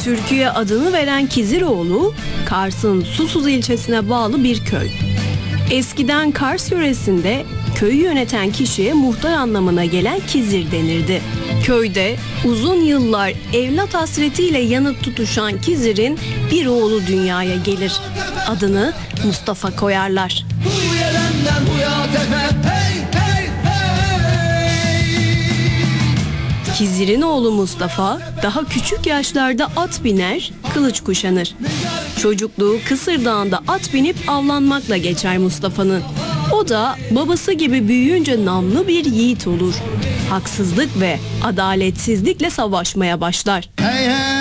Türküye adını veren Kiziroğlu, Kars'ın Susuz ilçesine bağlı bir köy. Eskiden Kars yöresinde köyü yöneten kişiye muhtar anlamına gelen Kizir denirdi. Köyde uzun yıllar evlat hasretiyle yanıp tutuşan Kizir'in bir oğlu dünyaya gelir. Adını Mustafa koyarlar. Kizir'in oğlu Mustafa daha küçük yaşlarda at biner, kılıç kuşanır. Çocukluğu Kısır Dağı'nda at binip avlanmakla geçer Mustafa'nın. O da babası gibi büyüyünce namlı bir yiğit olur. Haksızlık ve adaletsizlikle savaşmaya başlar.